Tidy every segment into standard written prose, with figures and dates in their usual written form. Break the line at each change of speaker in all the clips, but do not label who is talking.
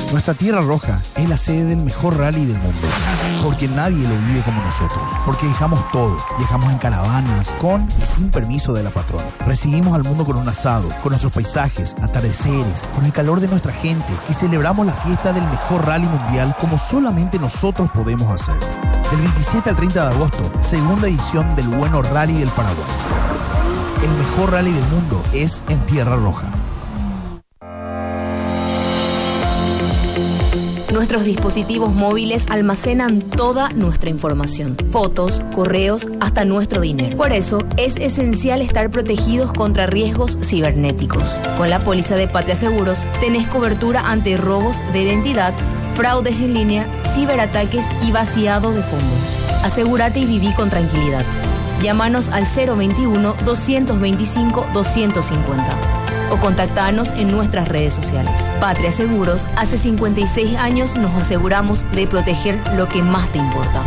Nuestra Tierra Roja es la sede del mejor rally del mundo, porque nadie lo vive como nosotros, porque dejamos todo, viajamos en caravanas, con y sin permiso de la patrona. Recibimos al mundo con un asado, con nuestros paisajes, atardeceres, con el calor de nuestra gente y celebramos la fiesta del mejor rally mundial como solamente nosotros podemos hacer. Del 27 al 30 de agosto, segunda edición del Bueno Rally del Paraguay. El mejor rally del mundo es en Tierra Roja.
Nuestros dispositivos móviles almacenan toda nuestra información, fotos, correos, hasta nuestro dinero. Por eso, es esencial estar protegidos contra riesgos cibernéticos. Con la póliza de Patria Seguros, tenés cobertura ante robos de identidad, fraudes en línea, ciberataques y vaciado de fondos. Asegúrate y viví con tranquilidad. Llámanos al 021-225-250 o contactanos en nuestras redes sociales. Patria Seguros, hace 56 años nos aseguramos de proteger lo que más te importa.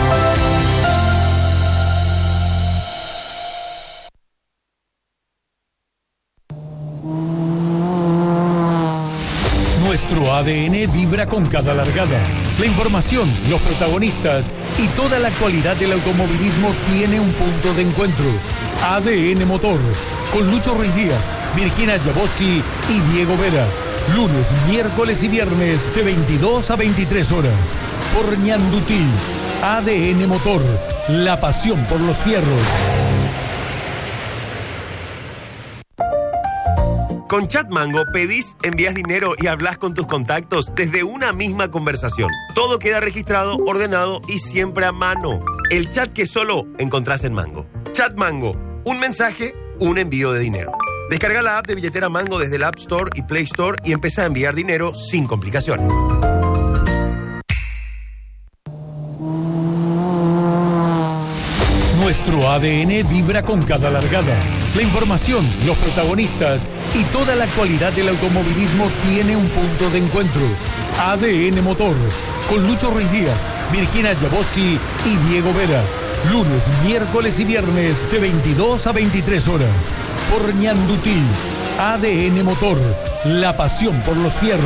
Nuestro ADN vibra con cada largada. La información, los protagonistas y toda la actualidad del automovilismo tiene un punto de encuentro. ADN Motor, con Lucho Ruiz Díaz, Virginia Jaboski y Diego Vera. Lunes, miércoles y viernes de 22 a 23 horas. Por Ñandutí. ADN Motor, la pasión por los fierros.
Con Chatmango pedís, envías dinero y hablas con tus contactos desde una misma conversación. Todo queda registrado, ordenado y siempre a mano. El chat que solo encontrás en Mango. Chatmango, un mensaje, un envío de dinero. Descarga la app de billetera Mango desde el App Store y Play Store y empieza a enviar dinero sin complicaciones.
Nuestro ADN vibra con cada largada. La información, los protagonistas y toda la actualidad del automovilismo tiene un punto de encuentro. ADN Motor, con Lucho Ruiz Díaz, Virginia Jaboski y Diego Vera. Lunes, miércoles y viernes de 22 a 23 horas. Por Ñandutí. ADN Motor, la pasión por los fierros.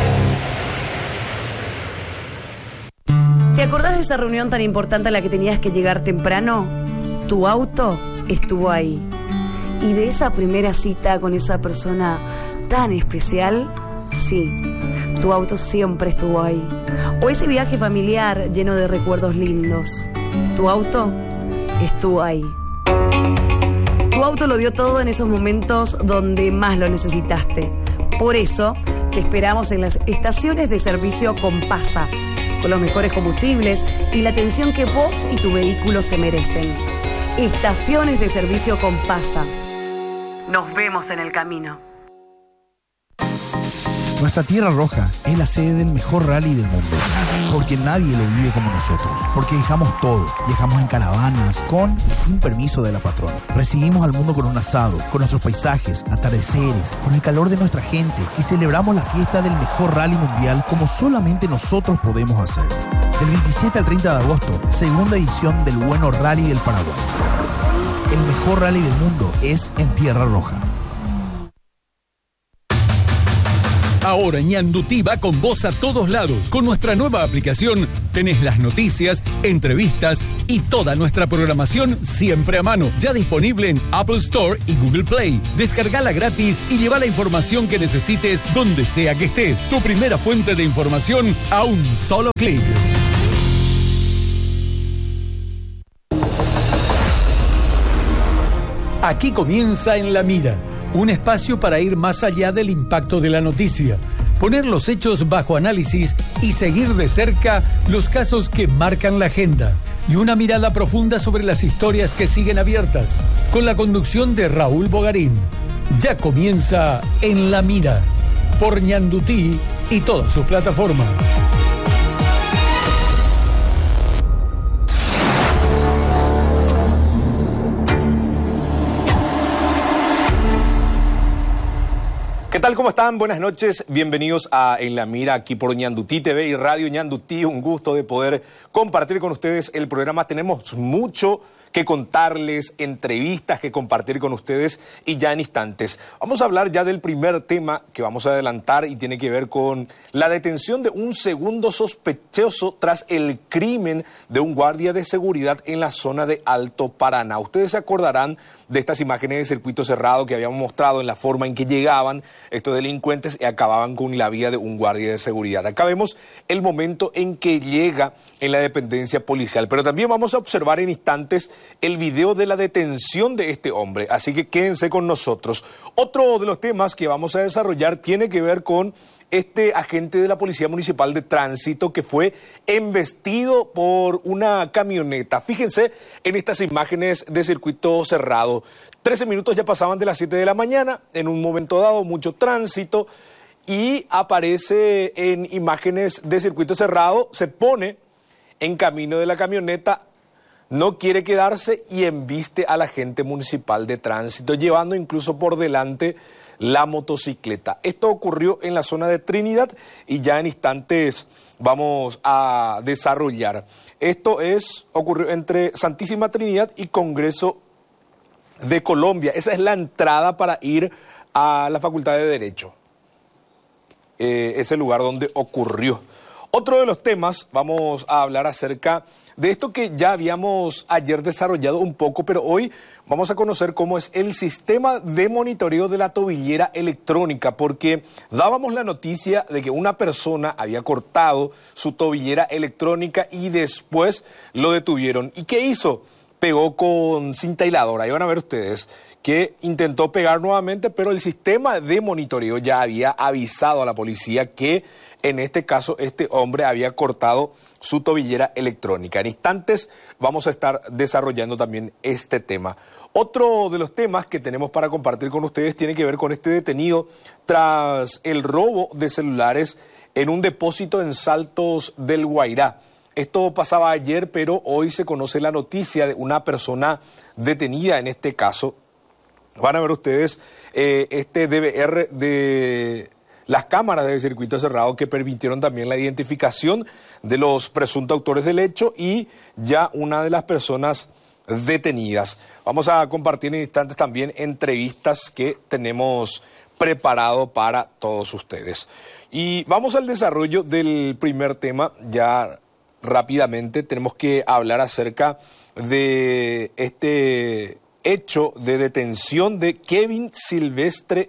¿Te acordás de esa reunión tan importante a la que tenías que llegar temprano? Tu auto estuvo ahí. ¿Y de esa primera cita con esa persona tan especial? Sí, tu auto siempre estuvo ahí. O ese viaje familiar lleno de recuerdos lindos. Tu auto estuvo ahí. Tu auto lo dio todo en esos momentos donde más lo necesitaste. Por eso, te esperamos en las estaciones de servicio Compasa, con los mejores combustibles y la atención que vos y tu vehículo se merecen. Estaciones de servicio Compasa. Nos vemos en el camino.
Nuestra Tierra Roja es la sede del mejor rally del mundo, porque nadie lo vive como nosotros, porque dejamos todo, viajamos en caravanas, con y sin permiso de la patrona. Recibimos al mundo con un asado, con nuestros paisajes, atardeceres, con el calor de nuestra gente y celebramos la fiesta del mejor rally mundial como solamente nosotros podemos hacer. Del 27 al 30 de agosto, segunda edición del Bueno Rally del Paraguay. El mejor rally del mundo es en Tierra Roja.
Ahora Ñandutí va con vos a todos lados. Con nuestra nueva aplicación tenés las noticias, entrevistas y toda nuestra programación siempre a mano. Ya disponible en Apple Store y Google Play. Descargala gratis y lleva la información que necesites donde sea que estés. Tu primera fuente de información a un solo clic. Aquí comienza En la Mira, un espacio para ir más allá del impacto de la noticia, poner los hechos bajo análisis y seguir de cerca los casos que marcan la agenda y una mirada profunda sobre las historias que siguen abiertas, con la conducción de Raúl Bogarín. Ya comienza En la Mira, por Ñandutí y todas sus plataformas.
¿Qué tal? ¿Cómo están? Buenas noches. Bienvenidos a En la Mira, aquí por Ñandutí TV y Radio Ñandutí. Un gusto de poder compartir con ustedes el programa. Tenemos mucho que contarles, entrevistas que compartir con ustedes y ya en instantes. Vamos a hablar ya del primer tema que vamos a adelantar y tiene que ver con la detención de un segundo sospechoso tras el crimen de un guardia de seguridad en la zona de Alto Paraná. Ustedes se acordarán de estas imágenes de circuito cerrado que habíamos mostrado en la forma en que llegaban estos delincuentes y acababan con la vida de un guardia de seguridad. Acá vemos el momento en que llega en la dependencia policial, pero también vamos a observar en instantes el video de la detención de este hombre, así que quédense con nosotros. Otro de los temas que vamos a desarrollar tiene que ver con este agente de la Policía Municipal de Tránsito que fue embestido por una camioneta. Fíjense en estas imágenes de circuito cerrado. 13 minutos ya pasaban de las 7 de la mañana, en un momento dado mucho tránsito y aparece en imágenes de circuito cerrado, se pone en camino de la camioneta, no quiere quedarse y embiste al agente municipal de tránsito, llevando incluso por delante la motocicleta. Esto ocurrió en la zona de Trinidad y ya en instantes vamos a desarrollar. Ocurrió entre Santísima Trinidad y Congreso de Colombia. Esa es la entrada para ir a la Facultad de Derecho. Es el lugar donde ocurrió. Otro de los temas, vamos a hablar acerca de esto que ya habíamos ayer desarrollado un poco, pero hoy vamos a conocer cómo es el sistema de monitoreo de la tobillera electrónica, porque dábamos la noticia de que una persona había cortado su tobillera electrónica y después lo detuvieron. ¿Y qué hizo? Pegó con cinta hiladora. Ahí van a ver ustedes que intentó pegar nuevamente, pero el sistema de monitoreo ya había avisado a la policía que en este caso este hombre había cortado su tobillera electrónica. En instantes vamos a estar desarrollando también este tema. Otro de los temas que tenemos para compartir con ustedes tiene que ver con este detenido tras el robo de celulares en un depósito en Saltos del Guairá. Esto pasaba ayer, pero hoy se conoce la noticia de una persona detenida en este caso. Van a ver ustedes este DVR de las cámaras del circuito cerrado que permitieron también la identificación de los presuntos autores del hecho y ya una de las personas detenidas. Vamos a compartir en instantes también entrevistas que tenemos preparado para todos ustedes. Y vamos al desarrollo del primer tema. Ya rápidamente tenemos que hablar acerca de este hecho de detención de Kevin Silvestre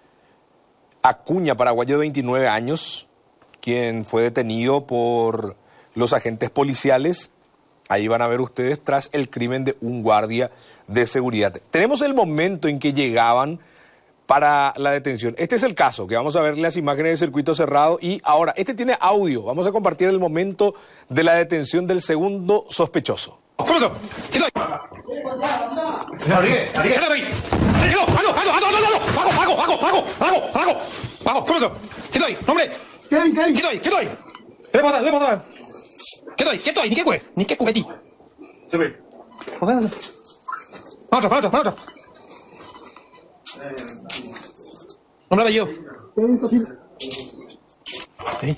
Acuña, paraguayo de 29 años, quien fue detenido por los agentes policiales. Ahí van a ver ustedes tras el crimen de un guardia de seguridad. Tenemos el momento en que llegaban para la detención. Este es el caso, que vamos a ver las imágenes de circuito cerrado y ahora, este tiene audio. Vamos a compartir el momento de la detención del segundo sospechoso.
¡Pronto! ¿Qué doy? ¡Hago! ¡Pronto! ¿Qué doy? ¡Nombre! ¿Qué doy? ¿Qué doy? ¿Qué pasa? ¿Qué doy? ¿Qué doy? ¿Ni qué cue? ¿Ni qué cuetí? Se ve. Para otro. Nombre apellido. Sí.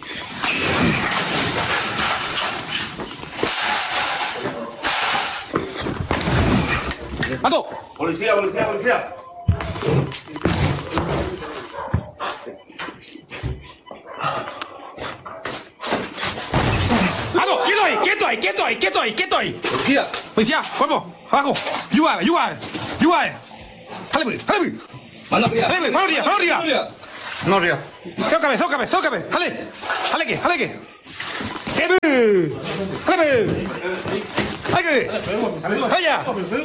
¡Alto!
Policía.
¡Alto! ¿Qué doy? Policía, cuerpo, abajo. Ayúdame. ¡Jale! ¡Mano arriba! ¡Sócame! ¡Jale que! ¡Vaya!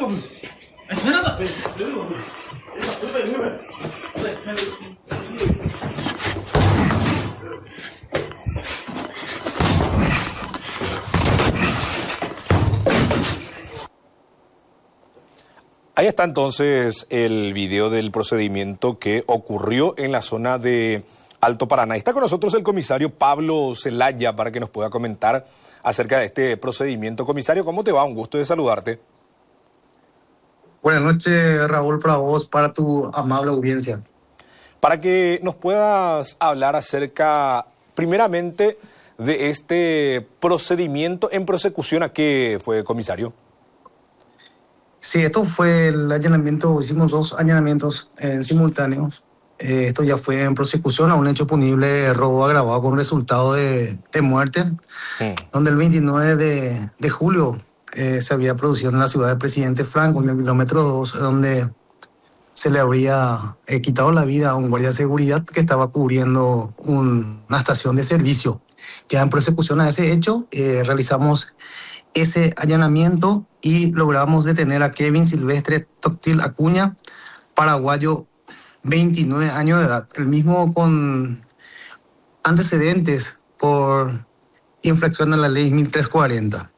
Ahí está entonces el video del procedimiento que ocurrió en la zona de Alto Paraná. Está con nosotros el comisario Pablo Zelaya para que nos pueda comentar acerca de este procedimiento. Comisario, ¿cómo te va? Un gusto de saludarte.
Buenas noches, Raúl, para vos, para tu amable audiencia.
Para que nos puedas hablar acerca, primeramente, de este procedimiento en prosecución, ¿a qué fue, comisario?
Sí, esto fue el allanamiento, hicimos 2 allanamientos simultáneos. Esto ya fue en prosecución a un hecho punible de robo agravado con resultado de muerte, donde el 29 de julio se había producido en la ciudad de Presidente Franco, en el kilómetro 2, donde se le habría quitado la vida a un guardia de seguridad que estaba cubriendo una estación de servicio. Ya en prosecución a ese hecho, realizamos ese allanamiento y logramos detener a Kevin Silvestre Toctil Acuña, paraguayo, 29 años de edad, el mismo con antecedentes por infracción a la ley 1340.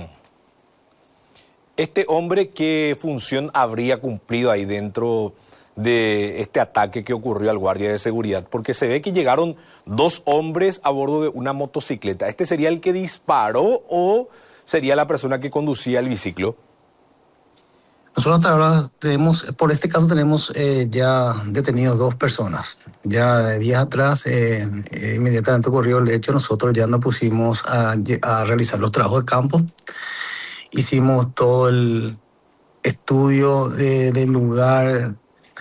¿Este hombre qué función habría cumplido ahí dentro de este ataque que ocurrió al guardia de seguridad? Porque se ve que llegaron 2 hombres a bordo de una motocicleta. ¿Este sería el que disparó o sería la persona que conducía el biciclo?
Nosotros hasta ahora tenemos, por este caso tenemos ya detenidos 2 personas. Ya de días atrás, inmediatamente ocurrió el hecho, nosotros ya nos pusimos a realizar los trabajos de campo. Hicimos todo el estudio del lugar,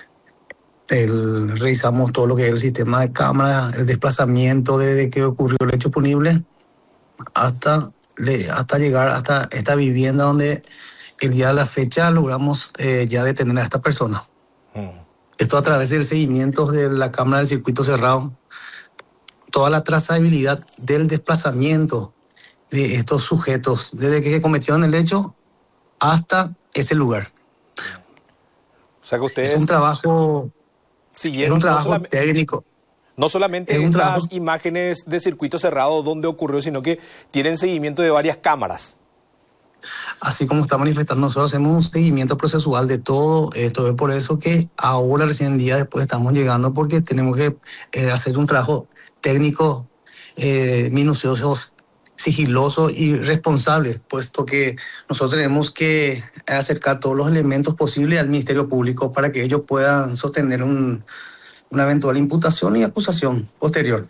revisamos todo lo que es el sistema de cámara, el desplazamiento desde que ocurrió el hecho punible hasta llegar hasta esta vivienda donde el día de la fecha logramos ya detener a esta persona. Esto a través del seguimiento de la cámara del circuito cerrado, toda la trazabilidad del desplazamiento de estos sujetos, desde que cometieron el hecho hasta ese lugar.
O sea que ustedes...
Es un trabajo, técnico.
No solamente en las imágenes de circuito cerrado donde ocurrió, sino que tienen seguimiento de varias cámaras. Así
como está manifestando, nosotros hacemos un seguimiento procesual de todo esto. Es por eso que ahora, recién día después, estamos llegando, porque tenemos que hacer un trabajo técnico minucioso, sigiloso y responsable, puesto que nosotros tenemos que acercar todos los elementos posibles al Ministerio Público para que ellos puedan sostener una eventual imputación y acusación posterior.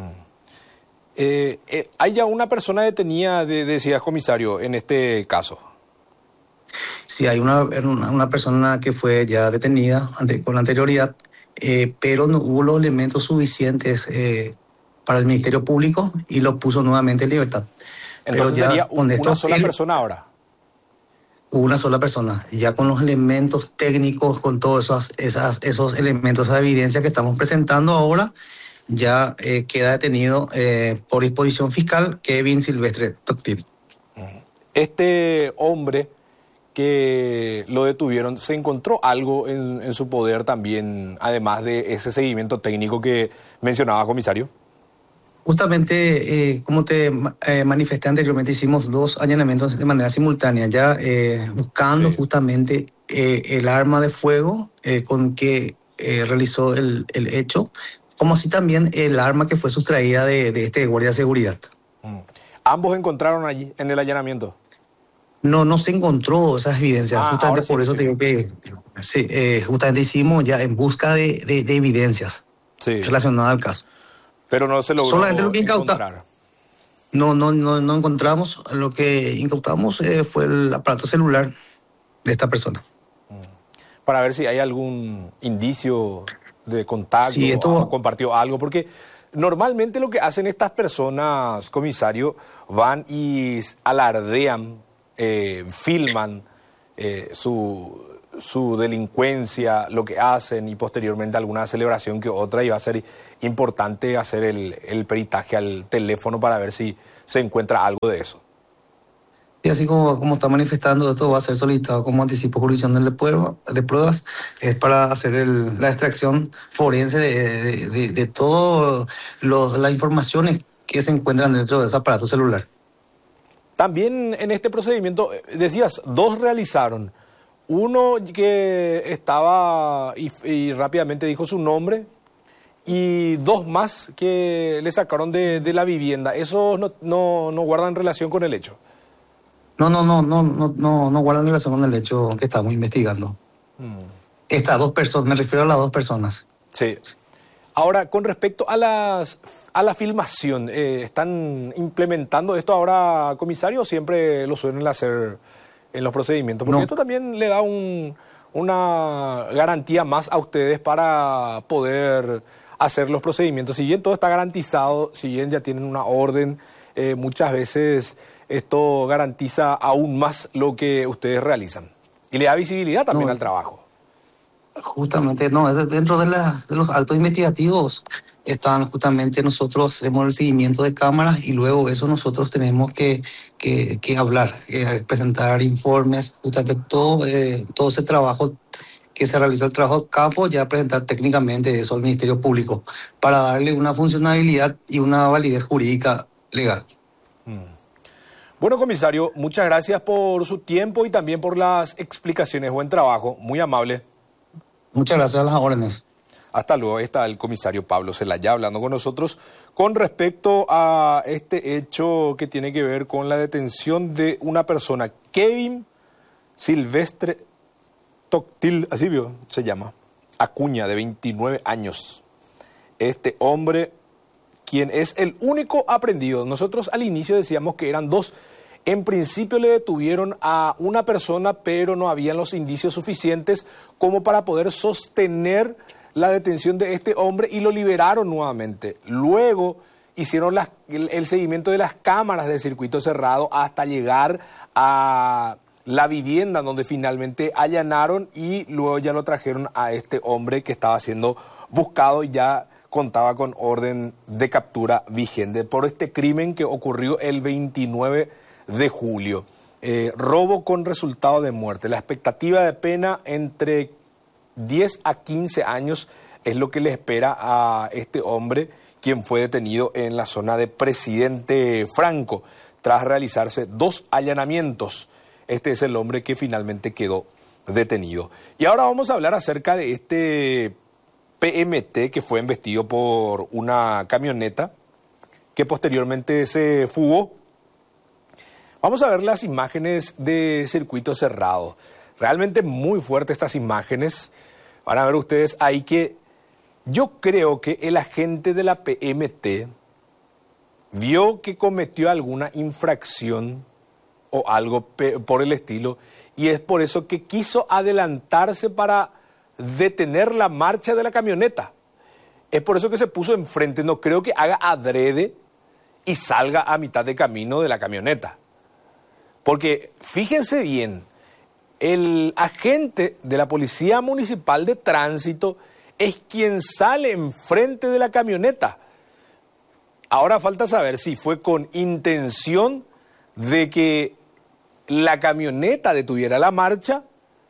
¿Hay ya una persona detenida, decías, comisario, en este caso?
Sí, hay una persona que fue ya detenida con anterioridad, pero no hubo los elementos suficientes para el Ministerio Público y lo puso nuevamente en libertad.
Entonces
pero
sería una sola persona ahora.
Una sola persona, ya con los elementos técnicos, con todos esos elementos de evidencia que estamos presentando ahora, ya queda detenido por disposición fiscal Kevin Silvestre Toctil.
Este hombre que lo detuvieron, ¿se encontró algo en su poder también, además de ese seguimiento técnico que mencionaba, comisario?
Justamente, como te manifesté anteriormente, hicimos 2 allanamientos de manera simultánea, ya buscando justamente el arma de fuego con que realizó el hecho, como así también el arma que fue sustraída de este guardia de seguridad.
¿Ambos encontraron allí en el allanamiento?
No se encontró esas evidencias, justamente por eso te digo que justamente hicimos ya en busca de evidencias relacionadas al caso.
Pero no se logró
solamente lo que
encontrar.
No encontramos. Lo que incautamos fue el aparato celular de esta persona.
Para ver si hay algún indicio de contacto, o compartió algo, porque normalmente lo que hacen estas personas, comisario, van y alardean, filman su delincuencia, lo que hacen, y posteriormente alguna celebración que otra, y va a ser importante hacer el peritaje al teléfono para ver si se encuentra algo de eso.
Y así como está manifestando, esto va a ser solicitado como anticipo jurisdiccional de pruebas, es para hacer la extracción forense de todas las informaciones que se encuentran dentro de ese aparato celular.
También en este procedimiento, decías, 2 realizaron. Uno que estaba y rápidamente dijo su nombre, y 2 más que le sacaron de la vivienda. ¿Esos no guardan relación con el hecho?
No guardan relación con el hecho que estamos investigando. Estas 2 personas, me refiero a las 2 personas.
Sí. Ahora, con respecto a la filmación, ¿están implementando esto ahora, comisario, o siempre lo suelen hacer en los procedimientos, porque
No.
esto también le da una garantía más a ustedes para poder hacer los procedimientos. Si bien todo está garantizado, si bien ya tienen una orden, muchas veces esto garantiza aún más lo que ustedes realizan. Y le da visibilidad también
No.
al trabajo.
Justamente, no, dentro de los actos investigativos están justamente nosotros hacemos el seguimiento de cámaras y luego eso nosotros tenemos que hablar, presentar informes, justamente todo ese trabajo que se realiza, el trabajo de campo, ya presentar técnicamente eso al Ministerio Público para darle una funcionalidad y una validez jurídica legal.
Bueno, comisario, muchas gracias por su tiempo y también por las explicaciones. Buen trabajo, muy amable.
Muchas gracias a las órdenes.
Hasta luego. Está el comisario Pablo Celaya hablando con nosotros con respecto a este hecho que tiene que ver con la detención de una persona, Kevin Silvestre Toctil, así vio, se llama, Acuña, de 29 años. Este hombre, quien es el único aprendido. Nosotros al inicio decíamos que eran dos. En principio le detuvieron a una persona, pero no habían los indicios suficientes como para poder sostener la detención de este hombre y lo liberaron nuevamente. Luego hicieron el seguimiento de las cámaras del circuito cerrado hasta llegar a la vivienda donde finalmente allanaron y luego ya lo trajeron a este hombre que estaba siendo buscado y ya contaba con orden de captura vigente por este crimen que ocurrió el 29 de julio. Robo con resultado de muerte. La expectativa de pena entre 10 a 15 años es lo que le espera a este hombre, quien fue detenido en la zona de Presidente Franco, tras realizarse 2 allanamientos. Este es el hombre que finalmente quedó detenido. Y ahora vamos a hablar acerca de este PMT que fue embestido por una camioneta que posteriormente se fugó. Vamos a ver las imágenes de circuito cerrado. Realmente muy fuertes estas imágenes. Van a ver ustedes ahí que yo creo que el agente de la PMT vio que cometió alguna infracción o algo por el estilo y es por eso que quiso adelantarse para detener la marcha de la camioneta. Es por eso que se puso enfrente. No creo que haga adrede y salga a mitad de camino de la camioneta. Porque fíjense bien, el agente de la Policía Municipal de Tránsito es quien sale enfrente de la camioneta. Ahora falta saber si fue con intención de que la camioneta detuviera la marcha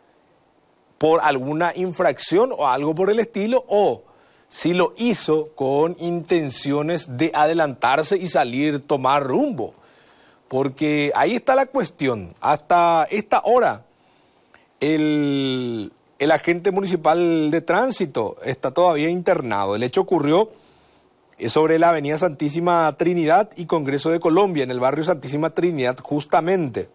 por alguna infracción o algo por el estilo, o si lo hizo con intenciones de adelantarse y salir, tomar rumbo. Porque ahí está la cuestión. Hasta esta hora, el agente municipal de tránsito está todavía internado. El hecho ocurrió sobre la avenida Santísima Trinidad y Congreso de Colombia, en el barrio Santísima Trinidad justamente.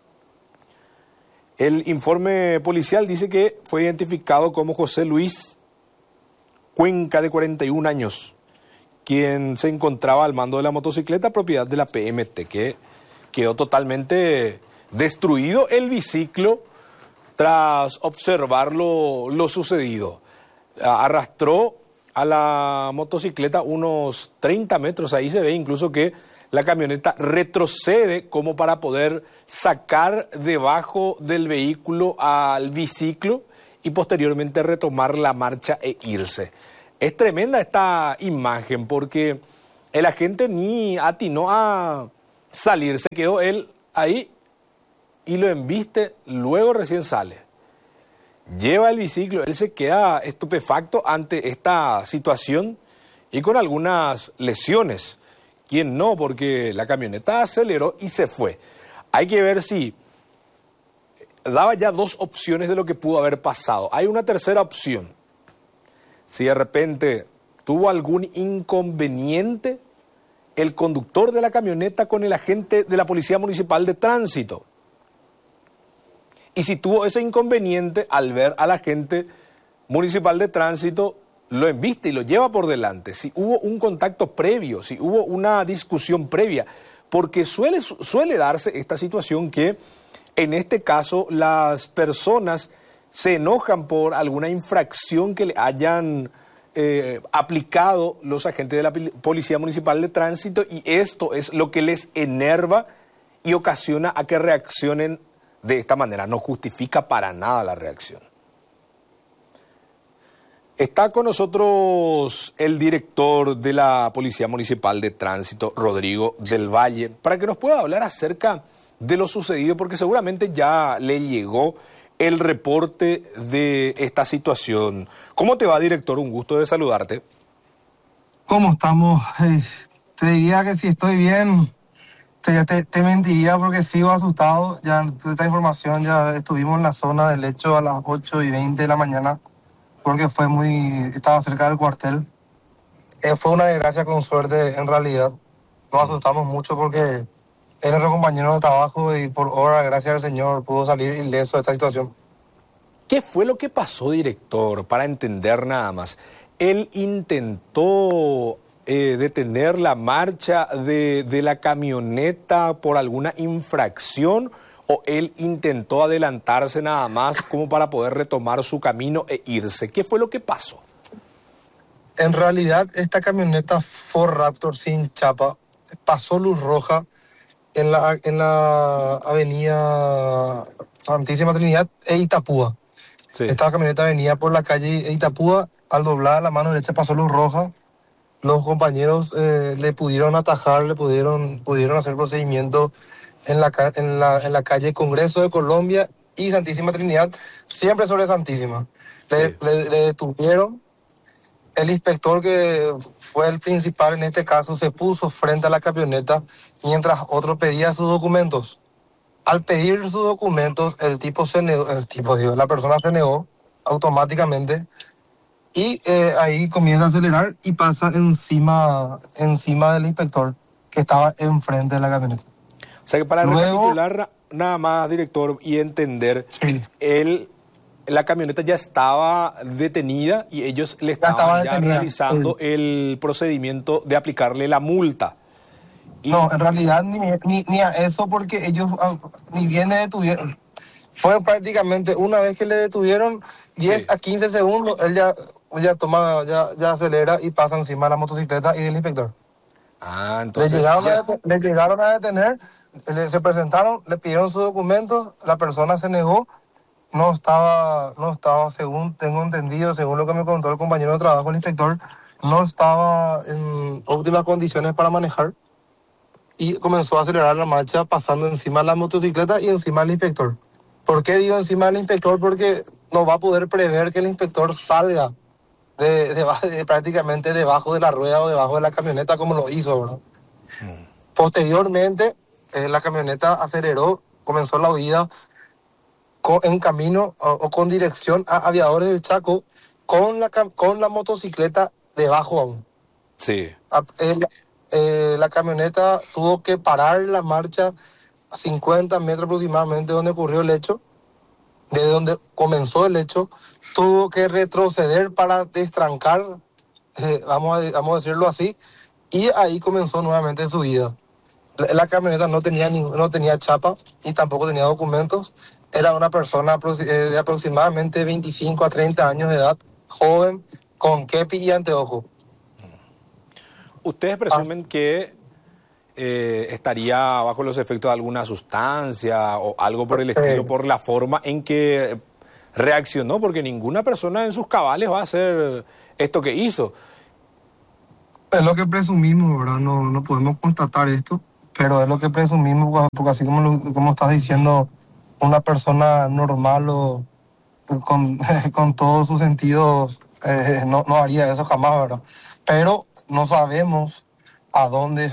El informe policial dice que fue identificado como José Luis Cuenca, de 41 años, quien se encontraba al mando de la motocicleta propiedad de la PMT, que quedó totalmente destruido el biciclo tras observar lo sucedido. Arrastró a la motocicleta unos 30 metros, ahí se ve incluso que la camioneta retrocede como para poder sacar debajo del vehículo al biciclo y posteriormente retomar la marcha e irse. Es tremenda esta imagen porque el agente ni atinó a salir, se quedó él ahí y lo embiste, luego recién sale. Lleva el biciclo, él se queda estupefacto ante esta situación y con algunas lesiones. ¿Quién no? Porque la camioneta aceleró y se fue. Hay que ver si daba ya 2 opciones de lo que pudo haber pasado. Hay una tercera opción. Si de repente tuvo algún inconveniente el conductor de la camioneta con el agente de la Policía Municipal de Tránsito. Y si tuvo ese inconveniente al ver al agente municipal de tránsito, lo embiste y lo lleva por delante. Si hubo un contacto previo, si hubo una discusión previa, porque suele darse esta situación que en este caso las personas se enojan por alguna infracción que le hayan aplicado los agentes de la Policía Municipal de Tránsito, y esto es lo que les enerva y ocasiona a que reaccionen de esta manera. No justifica para nada la reacción. Está con nosotros el director de la Policía Municipal de Tránsito, Rodrigo del Valle, para que nos pueda hablar acerca de lo sucedido, porque seguramente ya le llegó el reporte de esta situación. ¿Cómo te va, director? Un gusto de saludarte.
¿Cómo estamos? Te diría que si estoy bien, te mentiría porque sigo asustado. Ya de esta información ya estuvimos en la zona del hecho a las 8:20 de la mañana, porque estaba cerca del cuartel. Fue una desgracia con suerte, en realidad. Nos asustamos mucho porque es nuestro compañero de trabajo y por obra, gracias al Señor, pudo salir ileso de esta situación.
¿Qué fue lo que pasó, director? Para entender nada más. Él intentó detener la marcha de la camioneta por alguna infracción, o él intentó adelantarse nada más como para poder retomar su camino e irse. ¿Qué fue lo que pasó?
En realidad, esta camioneta Ford Raptor sin chapa pasó luz roja en la avenida Santísima Trinidad e Itapúa. Sí. Esta camioneta venía por la calle Itapúa, al doblar la mano derecha pasó luz roja. Los compañeros le pudieron atajar, pudieron hacer procedimiento en la calle Congreso de Colombia y Santísima Trinidad, siempre sobre Santísima. Le detuvieron. El inspector, que fue el principal en este caso, se puso frente a la camioneta mientras otro pedía sus documentos. Al pedir sus documentos, la persona se negó automáticamente, y ahí comienza a acelerar y pasa encima del inspector que estaba enfrente de la camioneta.
O sea que para recapitular nada más, director, y entender, sí, la camioneta ya estaba detenida y ellos le estaban ya realizando, sí, el procedimiento de aplicarle la multa.
No, en realidad ni a eso, porque ellos ni bien le detuvieron. Fue prácticamente una vez que le detuvieron, 10 a 15 segundos, él ya acelera y pasa encima de la motocicleta y del inspector.
Ah, entonces
le llegaron a detener, se presentaron, le pidieron sus documentos, la persona se negó. No estaba, según tengo entendido, según lo que me contó el compañero de trabajo, el inspector, no estaba en óptimas condiciones para manejar y comenzó a acelerar la marcha pasando encima de la motocicleta y encima del inspector. ¿Por qué digo encima del inspector? Porque no va a poder prever que el inspector salga prácticamente debajo de la rueda o debajo de la camioneta como lo hizo, ¿verdad? Posteriormente, la camioneta aceleró, comenzó la huida en camino o con dirección a Aviadores del Chaco, con la motocicleta debajo aún.
Sí.
La camioneta tuvo que parar la marcha a 50 metros aproximadamente donde ocurrió el hecho, de donde comenzó el hecho. Tuvo que retroceder para destrancar, vamos a decirlo así, y ahí comenzó nuevamente su vida. La camioneta no tenía chapa y tampoco tenía documentos. Era una persona de aproximadamente 25 a 30 años de edad, joven, con kepi y anteojo.
¿Ustedes presumen que estaría bajo los efectos de alguna sustancia o algo por el estilo, por la forma en que reaccionó? Porque ninguna persona en sus cabales va a hacer esto que hizo.
Es lo que presumimos, ¿verdad? No podemos constatar esto, pero es lo que presumimos, porque así como estás diciendo, una persona normal o con todos sus sentidos no haría eso jamás, ¿verdad? Pero no sabemos a dónde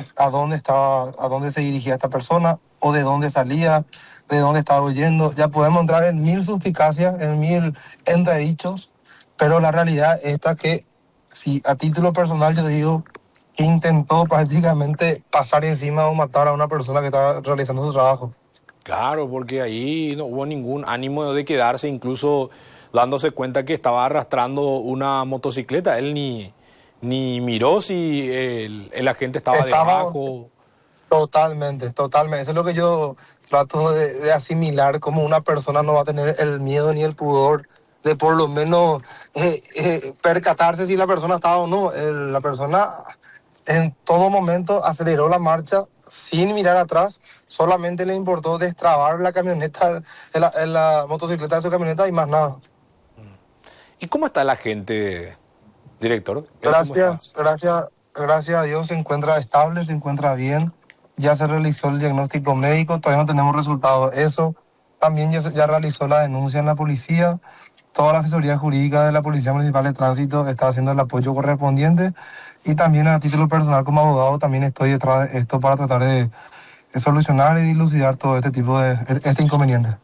se dirigía esta persona, o de dónde salía, de dónde estaba huyendo. Ya podemos entrar en 1000 suspicacias, en 1000 entredichos, pero la realidad es que, si a título personal yo digo que intentó prácticamente pasar encima o matar a una persona que estaba realizando su trabajo.
Claro, porque ahí no hubo ningún ánimo de quedarse, incluso dándose cuenta que estaba arrastrando una motocicleta. Él ni miró si el agente estaba debajo.
Totalmente, totalmente. Eso es lo que yo trato de asimilar, como una persona no va a tener el miedo ni el pudor de por lo menos percatarse si la persona estaba o no. La persona en todo momento aceleró la marcha sin mirar atrás, solamente le importó destrabar la camioneta, la motocicleta de su camioneta y más nada.
¿Y cómo está la gente, director?
Gracias a Dios se encuentra estable, se encuentra bien. Ya se realizó el diagnóstico médico, todavía no tenemos resultados de eso. También ya realizó la denuncia en la policía. Toda la asesoría jurídica de la Policía Municipal de Tránsito está haciendo el apoyo correspondiente. Y también a título personal como abogado también estoy detrás de esto para tratar de solucionar y dilucidar todo este tipo de inconveniente.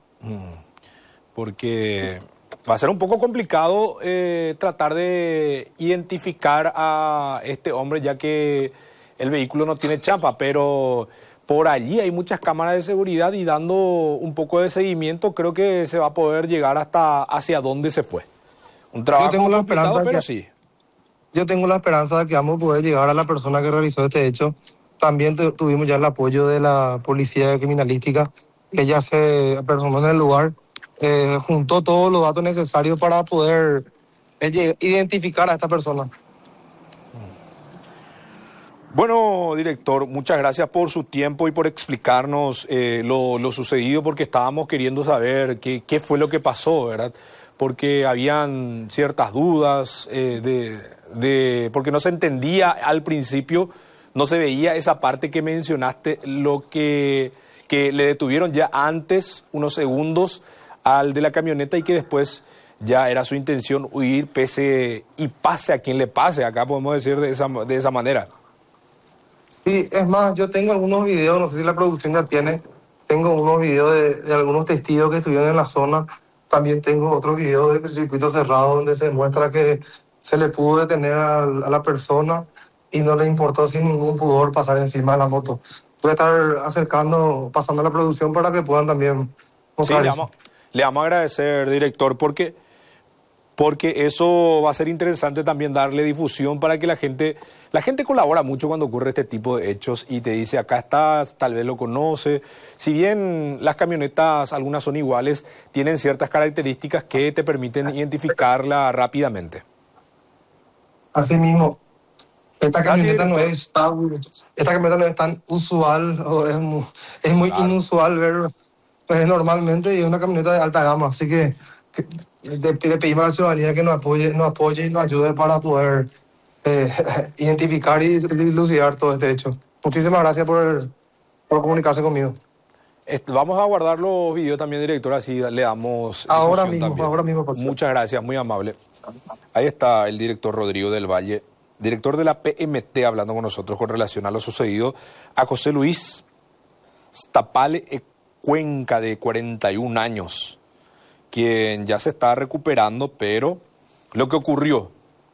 Porque va a ser un poco complicado tratar de identificar a este hombre, ya que el vehículo no tiene chapa, pero por allí hay muchas cámaras de seguridad y dando un poco de seguimiento creo que se va a poder llegar hasta hacia dónde se fue. Un trabajo complicado, pero sí.
Yo tengo la esperanza de que vamos a poder llegar a la persona que realizó este hecho. También tuvimos ya el apoyo de la Policía Criminalística, que ya se apersonó en el lugar, juntó todos los datos necesarios para poder identificar a esta persona.
Bueno, director, muchas gracias por su tiempo y por explicarnos lo sucedido, porque estábamos queriendo saber qué fue lo que pasó, ¿verdad? Porque habían ciertas dudas, porque no se entendía al principio, no se veía esa parte que mencionaste, lo que le detuvieron ya antes, unos segundos, al de la camioneta y que después ya era su intención huir, pese y pase a quien le pase, acá podemos decir de esa manera.
Sí, es más, yo tengo algunos videos, no sé si la producción ya tiene, tengo unos videos de algunos testigos que estuvieron en la zona, también tengo otros videos de circuito cerrado donde se muestra que se le pudo detener a la persona y no le importó sin ningún pudor pasar encima de la moto. Voy a estar pasando la producción para que puedan también mostrar eso.
Le vamos a agradecer, director, porque eso va a ser interesante también darle difusión para que la gente colabora mucho cuando ocurre este tipo de hechos y te dice, acá estás, tal vez lo conoce. Si bien las camionetas, algunas son iguales, tienen ciertas características que te permiten identificarla rápidamente.
Así mismo, esta camioneta no es tan usual, o es muy inusual ver normalmente, y es una camioneta de alta gama, así que le pedimos a la ciudadanía que nos apoye y nos ayude para poder identificar y dilucidar todo este hecho. Muchísimas gracias por comunicarse conmigo.
Vamos a guardar los videos también, director, así le damos
ahora mismo.
Muchas gracias, muy amable. Ahí está el director Rodrigo del Valle, director de la PMT, hablando con nosotros con relación a lo sucedido a José Luis Stapale Cuenca, de 41 años, quien ya se está recuperando, pero lo que ocurrió,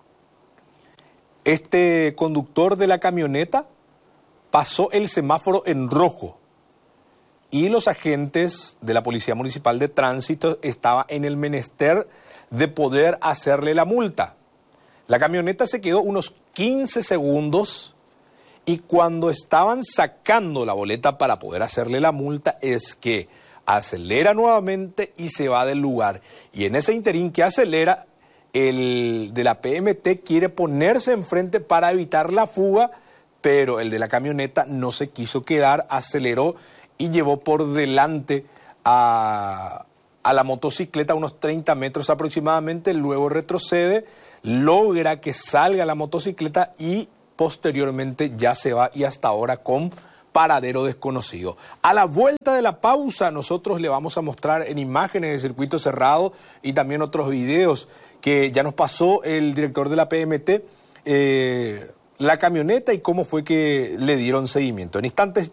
este conductor de la camioneta pasó el semáforo en rojo y los agentes de la Policía Municipal de Tránsito estaban en el menester de poder hacerle la multa. La camioneta se quedó unos 15 segundos y cuando estaban sacando la boleta para poder hacerle la multa es que acelera nuevamente y se va del lugar. Y en ese interín que acelera, el de la PMT quiere ponerse enfrente para evitar la fuga, pero el de la camioneta no se quiso quedar, aceleró y llevó por delante a la motocicleta unos 30 metros aproximadamente, luego retrocede, logra que salga la motocicleta y posteriormente ya se va, y hasta ahora con paradero desconocido. A la vuelta de la pausa nosotros le vamos a mostrar en imágenes de circuito cerrado y también otros videos que ya nos pasó el director de la PMT, la camioneta y cómo fue que le dieron seguimiento. En instantes